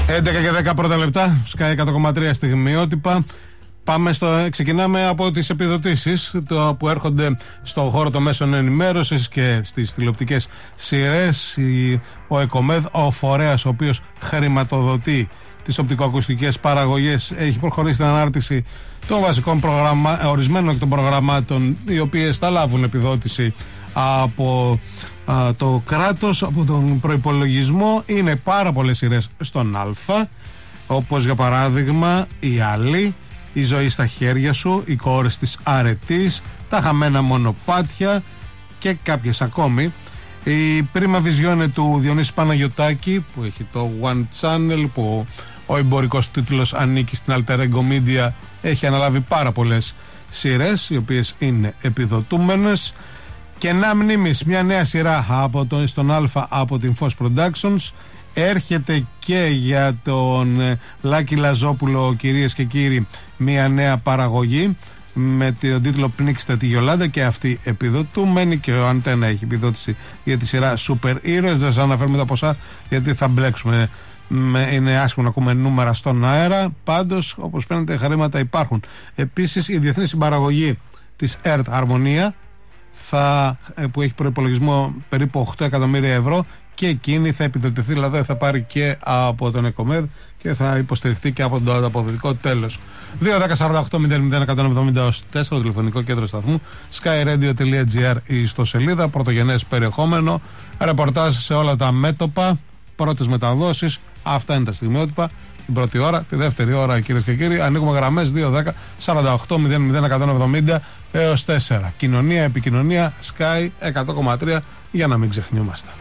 11 και 10 πρώτα λεπτά, Sky 100,3 στιγμιότυπα. Ξεκινάμε από τις επιδοτήσεις που έρχονται στον χώρο των μέσων ενημέρωσης και στις τηλεοπτικές σειρές. Ο ΕΚΟΜΕΔ, ο φορέας ο οποίος χρηματοδοτεί τις οπτικοακουστικές παραγωγές, έχει προχωρήσει στην ανάρτηση των βασικών ορισμένων των προγραμμάτων, οι οποίες θα λάβουν επιδότηση από το κράτος, από τον προϋπολογισμό. Είναι πάρα πολλές σειρές στον Α, όπως για παράδειγμα η Άλλη, η Ζωή στα χέρια σου, οι κόρες της αρετής, τα χαμένα μονοπάτια και κάποιες ακόμη. Η Πρίμα Βιζιόνε του Διονύση Παναγιωτάκη, που έχει το One Channel, που ο εμπορικός τίτλος ανήκει στην Alter Ego Media, έχει αναλάβει πάρα πολλές σειρές οι οποίες είναι επιδοτούμενες. Κενά μνήμης, μια νέα σειρά στον Α από την Fox Productions. Έρχεται και για τον Λάκη Λαζόπουλο, κυρίες και κύριοι, μια νέα παραγωγή με τον τίτλο «Πνίξτε τη Γιολάντα», και αυτή επιδοτούμενη, και ο Αντένα έχει επιδότηση για τη σειρά Super Heroes. Δεν σας αναφέρουμε τα ποσά γιατί θα μπλέξουμε, είναι άσχημο να ακούμε νούμερα στον αέρα. Πάντως, όπως φαίνεται, χρήματα υπάρχουν. Επίσης, η διεθνή συμπαραγωγή της Earth Harmonia, που έχει προϋπολογισμό περίπου 8 εκατομμύρια ευρώ, και εκείνη θα επιδοτηθεί, δηλαδή θα πάρει και από τον ΕΚΟΜΕΔ και θα υποστηριχτεί και από το ανταποδοτικό τέλος. 2-10-48-001-170-4, το τηλεφωνικό κέντρο σταθμού, skyradio.gr, η ιστοσελίδα, πρωτογενές περιεχόμενο, ρεπορτάζ σε όλα τα μέτωπα, πρώτες μεταδόσεις. Αυτά είναι τα στιγμιότυπα. Την πρώτη ώρα, τη δεύτερη ώρα, κυρίες και κύριοι, ανοίγουμε γραμμές 2-10-48-001-170 έως 4. Κοινωνία, επικοινωνία, Sky 100,3, για να μην ξεχνιόμαστε.